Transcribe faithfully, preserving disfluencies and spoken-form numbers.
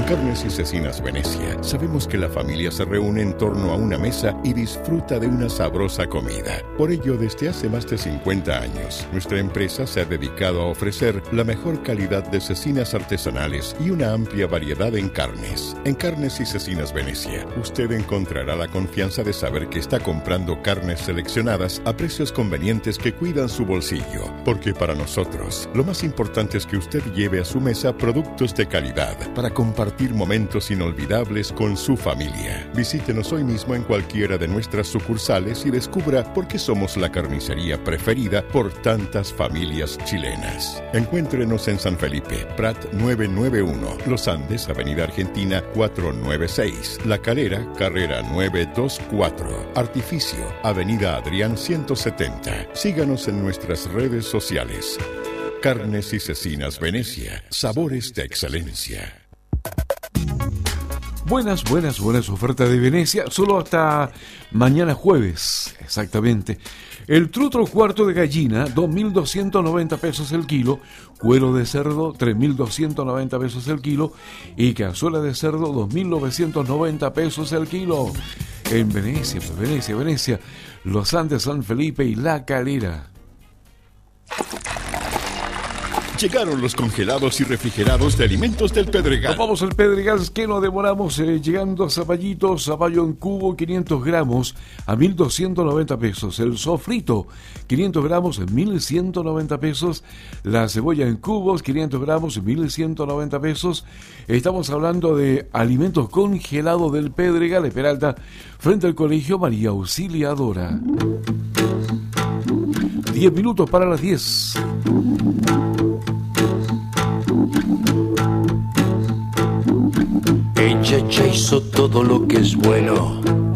Carnes y Cecinas Venecia, sabemos que la familia se reúne en torno a una mesa y disfruta de una sabrosa comida. Por ello, desde hace más de cincuenta años, nuestra empresa se ha dedicado a ofrecer la mejor calidad de cecinas artesanales y una amplia variedad en carnes. En Carnes y Cecinas Venecia, usted encontrará la confianza de saber que está comprando carnes seleccionadas a precios convenientes que cuidan su bolsillo. Porque para nosotros, lo más importante es que usted lleve a su mesa productos de calidad para compartir momentos inolvidables con su familia. Visítenos hoy mismo en cualquiera de nuestras sucursales y descubra por qué somos la carnicería preferida por tantas familias chilenas. Encuéntrenos en San Felipe, Prat novecientos noventa y uno, Los Andes, Avenida Argentina cuatrocientos noventa y seis, La Calera, Carrera novecientos veinticuatro, Artificio, Avenida Adrián ciento setenta. Síganos en nuestras redes sociales. Carnes y Cecinas Venecia, sabores de excelencia. Buenas, buenas, buenas ofertas de Venecia, solo hasta mañana jueves, exactamente. El trutro cuarto de gallina, dos mil doscientos noventa pesos el kilo, cuero de cerdo, tres mil doscientos noventa pesos el kilo y cazuela de cerdo, dos mil novecientos noventa pesos el kilo. En Venecia, pues Venecia, Venecia, Los Andes, San Felipe y La Calera. Llegaron los congelados y refrigerados de alimentos del Pedregal. Nos vamos al Pedregal, que nos demoramos eh, llegando a Zapallito, zapallo en cubo, quinientos gramos a mil doscientos noventa pesos. El sofrito, quinientos gramos, mil ciento noventa pesos. La cebolla en cubos, quinientos gramos, mil ciento noventa pesos. Estamos hablando de alimentos congelados del Pedregal, de Peralta, frente al Colegio María Auxiliadora. Diez minutos para las diez. Ella ya hizo todo lo que es bueno.